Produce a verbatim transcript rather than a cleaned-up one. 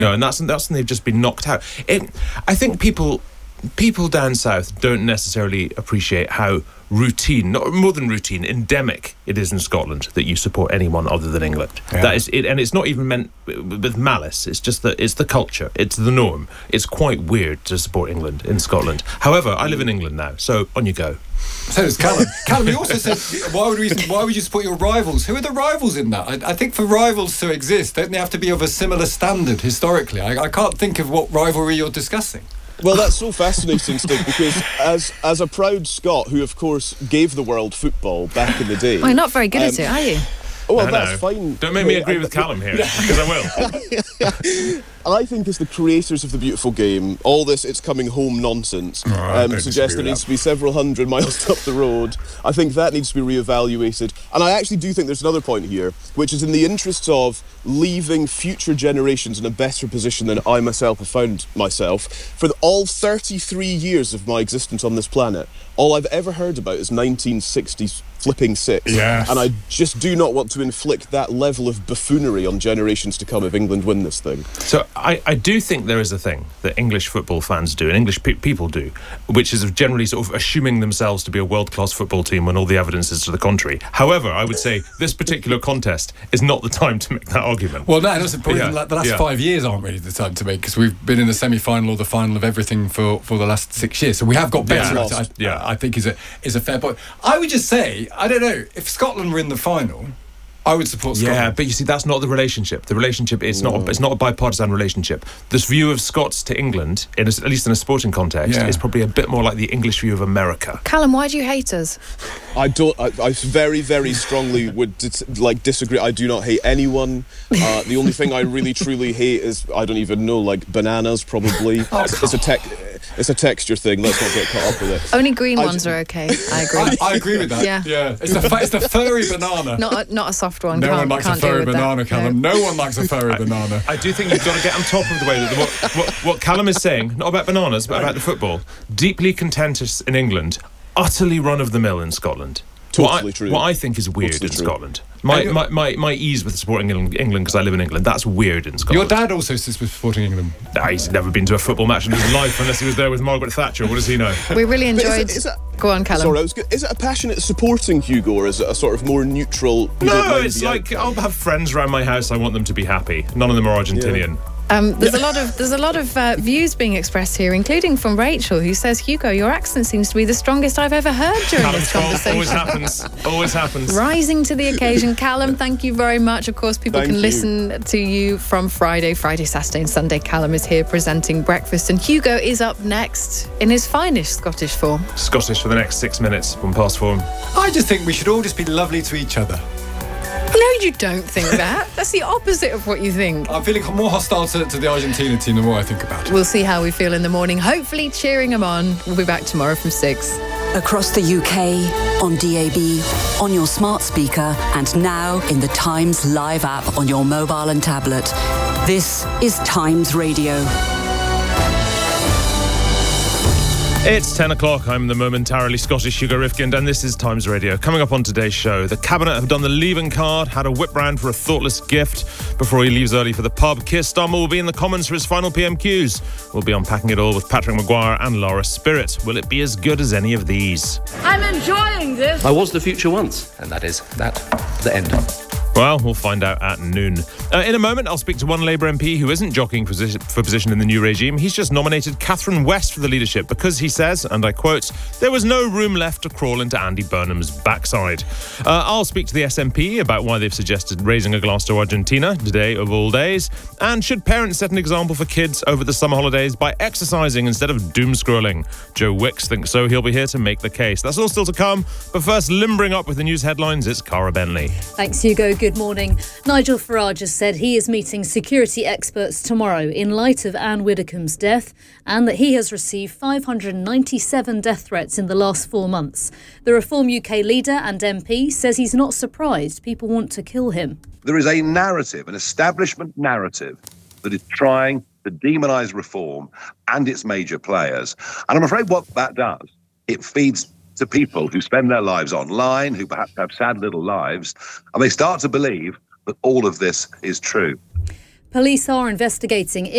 No, and that's that's when they've just been knocked out. It, I think people people down south don't necessarily appreciate how routine, not more than routine, endemic it is in Scotland that you support anyone other than England. Yeah. That is it, and it's not even meant with malice. It's just that it's the culture, it's the norm. It's quite weird to support England in Scotland. However, I live in England now, so on you go. So does Callum. Callum, you also said, why would we? Why would you support your rivals? Who are the rivals in that? I, I think for rivals to exist, don't they have to be of a similar standard historically? I, I can't think of what rivalry you're discussing. Well, that's so fascinating, Stig, because as as a proud Scot who, of course, gave the world football back in the day... Well, you're not very good um, at it, are you? Oh, well, no, that's no. fine. Don't make me agree with Callum here, because I will. I think as the creators of the beautiful game, all this "it's coming home" nonsense oh, um, suggests there needs to be several hundred miles up the road. I think that needs to be re-evaluated. And I actually do think there's another point here, which is in the interests of leaving future generations in a better position than I myself have found myself. For the, all thirty-three years of my existence on this planet, all I've ever heard about is nineteen sixty flipping six. Yes. And I just do not want to inflict that level of buffoonery on generations to come if England win this thing. So I, I do think there is a thing that English football fans do, and English pe- people do, which is generally sort of assuming themselves to be a world-class football team when all the evidence is to the contrary. However, I would say this particular contest is not the time to make that argument. Well, no, that's probably Yeah. the last Yeah. five years aren't really the time to make, because we've been in the semi-final or the final of everything for, for the last six years. So we have got better Yeah. at it. I, Yeah. I think is a is a fair point. I would just say, I don't know, if Scotland were in the final, I would support Scotland. Yeah, but you see, that's not the relationship. The relationship is not. A, it's not a bipartisan relationship. This view of Scots to England, in a, at least in a sporting context, Yeah. is probably a bit more like the English view of America. Callum, why do you hate us? I don't. I, I very, very strongly would dis- like disagree. I do not hate anyone. Uh, the only thing I really, truly hate is I don't even know, like bananas. Probably Oh, it's, it's a tech. It's a texture thing. Let's not get caught up with it. Only green I ones ju- are okay. I agree. I, I agree with that. Yeah. yeah. It's the it's the furry banana. Not a, not a soft one. no can't, one likes can't a deal furry with banana, that. Callum. No. No one likes a furry banana. I do think you've got to get on top of the way that the, what, what, what Callum is saying, not about bananas, but about the football. Deeply contentious in England, utterly run-of-the-mill in Scotland. Totally what I, true. What I think is weird Totally in true. Scotland. My, my, my, my ease with supporting England because I live in England, that's weird in Scotland. Your dad also sits with supporting England. Nah, he's never been to a football match in his life unless he was there with Margaret Thatcher. What does he know? We really But is enjoyed... it- is it- Go on, Callum. Sorry, I was, go- is it a passionate supporting Hugo, or is it a sort of more neutral? you don't No, mind it's the like outcome? I'll have friends around my house. I want them to be happy. None of them are Argentinian. Um, there's a lot of there's a lot of uh, views being expressed here, including from Rachel, who says, "Hugo, your accent seems to be the strongest I've ever heard during Callum's this fault. conversation." Always happens. Always happens. Rising to the occasion. Callum, thank you very much. Of course, people Thank can you. listen to you from Friday, Friday, Saturday and Sunday. Callum is here presenting breakfast, and Hugo is up next in his finest Scottish form. Scottish for the next six minutes. One past four. I just think we should all just be lovely to each other. No, you don't think that. That's the opposite of what you think. I'm feeling more hostile to, to the Argentina team the more I think about it. We'll see how we feel in the morning, hopefully cheering them on. We'll be back tomorrow from six. Across the U K, on D A B, on your smart speaker, and now in the Times Live app on your mobile and tablet. This is Times Radio. It's ten o'clock. I'm the momentarily Scottish Hugo Rifkind, and this is Times Radio. Coming up on today's show, the Cabinet have done the leaving card, had a whip round for a thoughtless gift before he leaves early for the pub. Keir Starmer will be in the Commons for his final P M Qs. We'll be unpacking it all with Patrick Maguire and Laura Spirit. Will it be as good as any of these? I'm enjoying this. I was the future once, and that is that, the end. Well, we'll find out at noon. Uh, in a moment, I'll speak to one Labour M P who isn't jockeying for position, for position in the new regime. He's just nominated Catherine West for the leadership because he says, and I quote, there was no room left to crawl into Andy Burnham's backside. Uh, I'll speak to the S N P about why they've suggested raising a glass to Argentina, today of all days. And should parents set an example for kids over the summer holidays by exercising instead of doom scrolling? Joe Wicks thinks so. He'll be here to make the case. That's all still to come. But first, limbering up with the news headlines, it's Cara Bentley. Thanks, Hugo. Good morning. Nigel Farage has said he is meeting security experts tomorrow in light of Anne Widdecombe's death and that he has received five hundred ninety-seven death threats in the last four months. The Reform U K leader and M P says he's not surprised people want to kill him. There is a narrative, an establishment narrative, that is trying to demonise Reform and its major players. And I'm afraid what that does, it feeds to people who spend their lives online, who perhaps have sad little lives, and they start to believe that all of this is true. Police are investigating